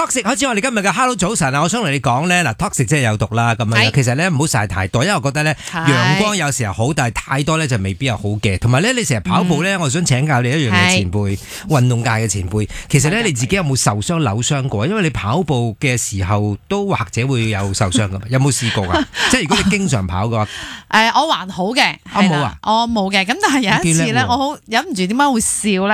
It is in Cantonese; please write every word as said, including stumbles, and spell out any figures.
toxic 開始我哋今日嘅 Hello 早晨啊，我想同你講咧，嗱 toxic 即係有毒啦，咁樣其實咧唔好曬太多，因為我覺得咧陽光有時候好，但係太多咧就未必係好嘅。同埋咧，你成日跑步咧，我想請教你一樣嘢，前輩，運動界嘅前輩，其實咧你自己有冇受傷扭傷過？因為你跑步嘅時候都或者會有受傷噶嘛，有冇試過啊？即係如果你經常跑嘅話， 誒我還好嘅， 我冇啊， 我冇嘅。咁但係有一次咧，我好忍唔住點解會笑咧？